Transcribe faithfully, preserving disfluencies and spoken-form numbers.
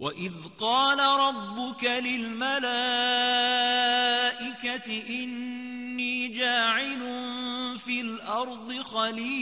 وإذ قال ربك للملائكة إني جاعل في الأرض خليفة